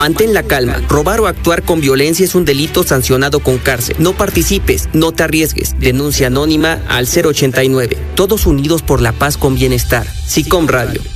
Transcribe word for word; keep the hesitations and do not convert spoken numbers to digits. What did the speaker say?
Mantén la calma. Robar o actuar con violencia es un delito sancionado con cárcel. No participes, no te arriesgues. Denuncia anónima al cero ochenta y nueve. Todos unidos por la paz con bienestar. SICOM Radio.